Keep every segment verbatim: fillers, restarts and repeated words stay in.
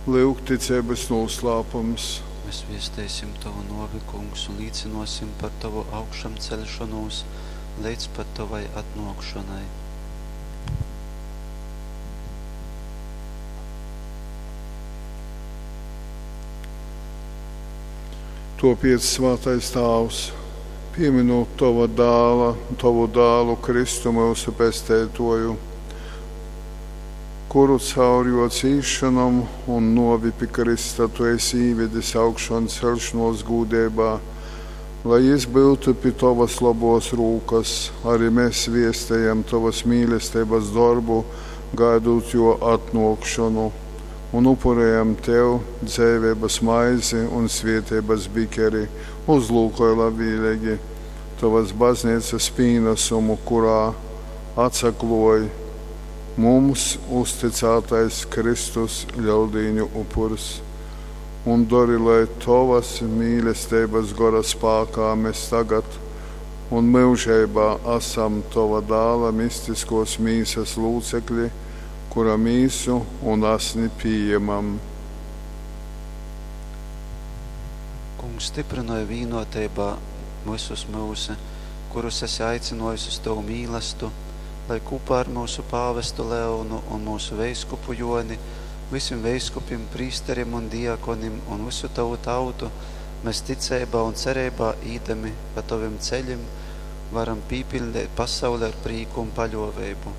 Lūk, ticības noslēpums. Mēs viestēsim Tavu novi, Kungs, un līdzinosim par Tavu augšam celšanos, līdz pat Tavai atnākšanai. Topiet svētais Tēvs, pieminot Tava dēla, Tavu dēlu Kristu mūsu pestētoju, kuru caur cīšanam un novi pie Krista Tu esi ievedis augšā un celšanos gūdībā, lai izbiltu pie Tavas labos rūkas, arī mēs viestējam Tavas mīlestības darbu, gaidot jo atnākšanu, un upurējam Tev dzīvības maizi un svētības bikeri, uzlūkoj labvēlīgi Tavas baznīcas pienesumu, kurā atsakloja mums uzticētais Kristus ļaudīņu upurs, un dari, lai Tavas mīlestības gara spēkā mēs tagad un mūžībā esam Tava dēla mistiskos mīsas lūcekļi, kura mīsu un asni pieejamam. Kungs, stiprināja vīnotībā visus mūsu, kurus esi aicinājusi uz Tavu mīlestību, lai kopā ar mūsu pāvestu Leonu un mūsu veiskupu Joni, visiem veiskupiem, prīsteriem un diakonim un visu Tavu tautu, mēs ticībā un cerībā īdami pa Taviem ceļiem varam pīpildīt pasauli ar prīku un paļovību.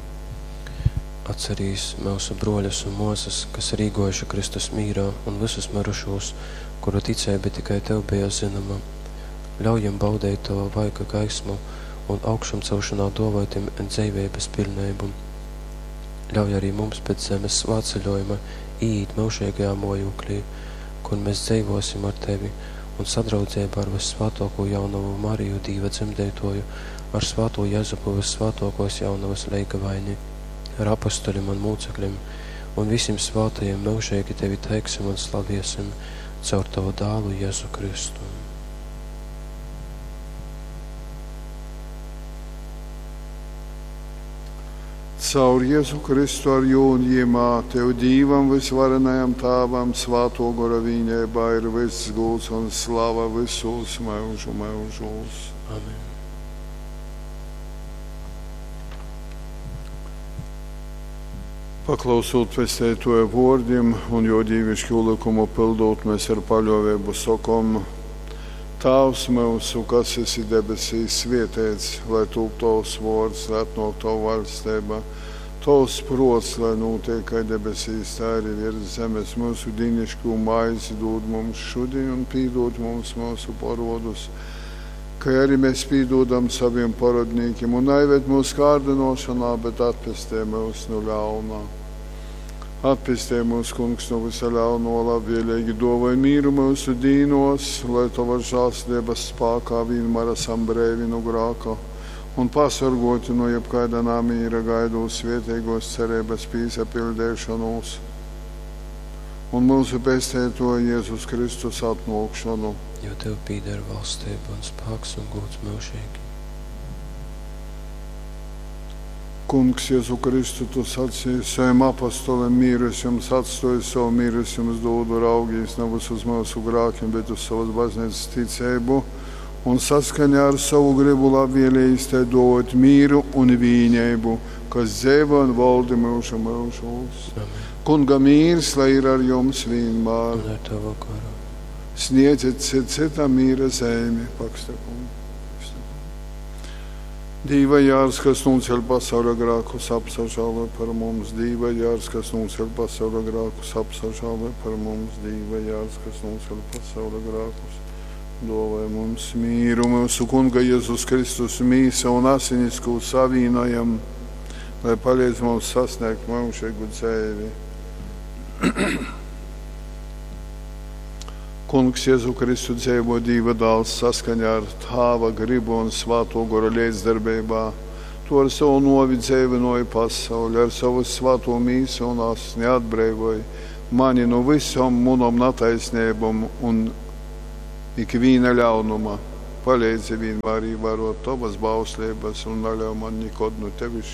Atcerīs mūsu broļus un mūsas, kas rīgojuši Kristus mīrā, un visus mirušos, kuru ticība tikai Tev bija zinama. Ļaujam baudēt Tava vaiga gaismu un augšam celšanā dāvātiem dzīvības pilnību. Ļauj arī mums pēc zemes svētceļojuma iīt mūžīgajā mājokļī, kur mēs dzīvosim ar Tevi un sadraudzībā ar vissvētāko jaunavu Mariju, Dieva dzemdētoju, ar svēto Jēzupu vissvētākos jaunavas leigavaini, ar apostoļiem un mūcekļiem un visiem svētajiem mūžīgi Tevi teiksim un slaviesim caur Tavu dēlu Jēzu Kristu. Caur Jēzu Kristu ar jūnjimā Tev Dīvam visvarenajam Tāvam svēto gara viņībā ir viss gūts un slava visos mūžu mūžos. Amen. Paklausot pestētoja vārdiem un jo dīvišķu likumu pildot, mēs ar paļovību sakam: Tēvs mūsu, kas esi debesīs, svētīts, lai tūp Tavs vārds, lai atnāk Tava valstība. Tavs prots, lai notiek kā debesīs, tā arī virs zemes. Mūsu dīnišķo maizi dod mums šodien un pīdod mums mūsu parodus, kā arī mēs pīdodam saviem parodniekiem, un aived mūsu kārdinošanā, bet atpestē mūs no ļaunā. Atpestē mūs, Kungs, no visa ļauno, labvēlīgi dāvāj mīru mūsu dīnos, lai Tava žēlstības spēkā vienmēr esam brīvi no grēka un pasargoti no jebkāda namīra, gaidot svētīgos cerības piesapildīšanos un mūsu pestētoja Jēzus Kristus atnākšanu. Jo Tev pieder valstība un spēks un gods mūžīgi. Kungs, Jēzu Kristu, Tu sacīji saviem apostoliem: mīru es jums atstāju, savu mīru es jums dodu, raugīs nevis uz mūsu grēkiem, bet uz savas baznīcas ticību, un saskaņā ar savu gribu labvēlīgi Te dod mīru un vienību, kas dzīvo un valda mūžu mūžos. Kunga mīrs, lai ir ar jums vienmēr. Un ar Tavu garu. Sniedziet citam mīra zemi, pakstakumu. Dīva jārs, kas nuceļ pasaulē grēkus, apsažālē par mums. Dīva jārs, kas nuceļ pasaulē grēkus, apsažālē par mums. Dīva jārs, kas nuceļ pasaulē grēkus, dāvāj mums mīru. Mūsu Kunga Jēzus Kristus mīsa un asinis, ko savīnojam, lai palīdz mums sasniegt mūžīgu dzīvi. Kungs, Jēzu Kristu dzīvo Dieva dēls saskaņā ar Tava gribu un svēto gara līdzdarbībā. Tu ar savu novi dzīvinoji pasauli, ar savu svēto mīsu un asni atbrīvoji mani no visam munam nataisnībam un ikviena ļaunuma. Palīdzi vienmēr ievērot Tavas bauslības un neļauj man nekad no Tevis